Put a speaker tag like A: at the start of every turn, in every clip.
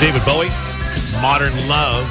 A: David Bowie, Modern Love,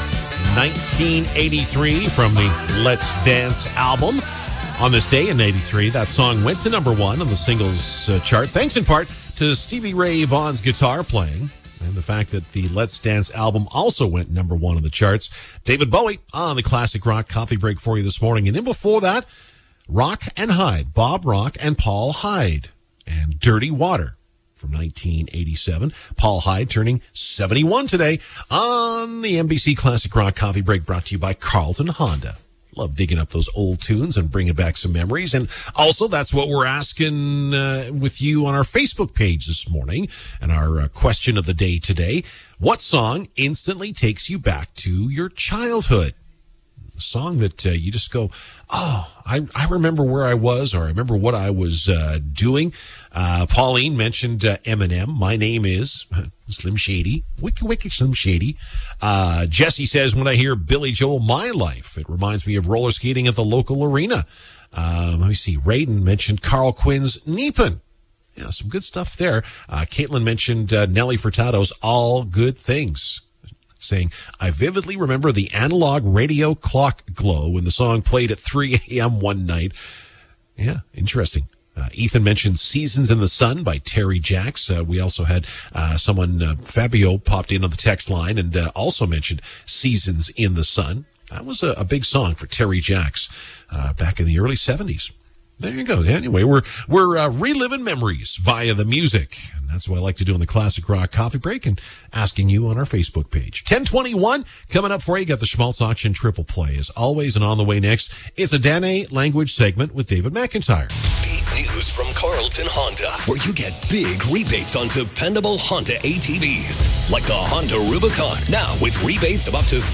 A: 1983 from the Let's Dance album. On this day in 83, that song went to number one on the singles chart, thanks in part to Stevie Ray Vaughan's guitar playing and the fact that the Let's Dance album also went number one on the charts. David Bowie on the Classic Rock Coffee Break for you this morning. And then before that, Rock and Hyde, Bob Rock and Paul Hyde, and Dirty Water from 1987. Paul Hyde turning 71 today on the NBC Classic Rock Coffee Break, brought to you by Carlton Honda. Love digging up those old tunes and bringing back some memories. And also, that's what we're asking with you on our Facebook page this morning. And our question of the day today: what song instantly takes you back to your childhood? A song that you just go, oh, I remember where I was, or I remember what I was doing. Pauline mentioned Eminem. My name is Slim Shady. Wiki Slim Shady. Jesse says, when I hear Billy Joel, My Life, it reminds me of roller skating at the local arena. Let me see. Raiden mentioned Carl Quinn's Neepin'. Yeah, some good stuff there. Caitlin mentioned Nelly Furtado's All Good Things, saying, I vividly remember the analog radio clock glow when the song played at 3 a.m. one night. Yeah, interesting. Ethan mentioned Seasons in the Sun by Terry Jacks. We also had someone, Fabio, popped in on the text line and also mentioned Seasons in the Sun. That was a big song for Terry Jacks back in the early 70s. There you go. Anyway, we're reliving memories via the music. And that's what I like to do on the Classic Rock Coffee Break and asking you on our Facebook page. 10:21 coming up for you. Got the Schmaltz Auction Triple Play as always. And on the way next, it's a Dene language segment with David McIntyre.
B: Big news from Carlton Honda, where you get big rebates on dependable Honda ATVs. Like the Honda Rubicon, now with rebates of up to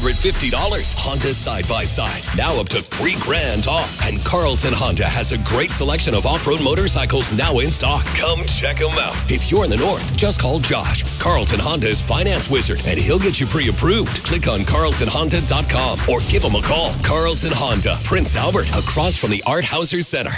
B: $750. Honda side-by-sides, now up to $3,000 off. And Carlton Honda has a great selection of off-road motorcycles now in stock. Come check them out. If you're in the north, just call Josh, Carlton Honda's finance wizard, and he'll get you pre-approved. Click on carltonhonda.com or give him a call. Carlton Honda, Prince Albert, across from the Art Hauser Center.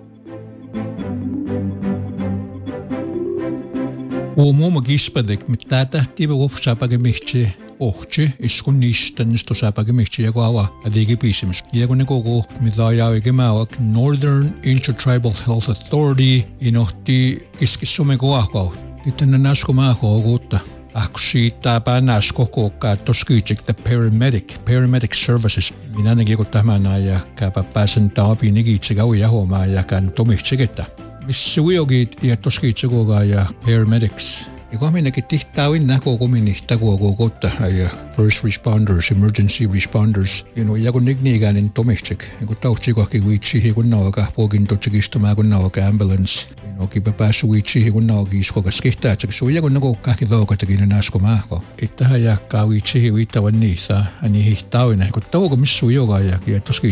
C: Uomo magispadek mit tata tiba wofsapagemichi ochi iskunishtan stosapagemichi yagwa adigi pisims yagonegogo midayawigimawak Northern Intertribal Health Authority inohti kiskisumegoako titananasko gota akshi tabanasko ka toskichik the paramedic services minanagiko tamana ya kapapasan tapi nigitsigawi homa ya kan tomichigeta Missuiogit ja toskiitsugoga ja paramedics. Ja kominenkin tihtauin näkokominihtagogogotta ja first responders, emergency responders. Ja kun nigniikäinen tomihtsik. Ja kun tauhtsikohki viitsihi kun nauka pokin totsikistamaa kun nauka ambulance. Kipa päässu viitsihi kun nauki iskokas kihtäätsik. Ja kun nakokahki taukatakin näskomaako. Ittähän jakkaa viitsihi viittavan niissä. Ani hihtauin. Kun tauko missuioga ja toski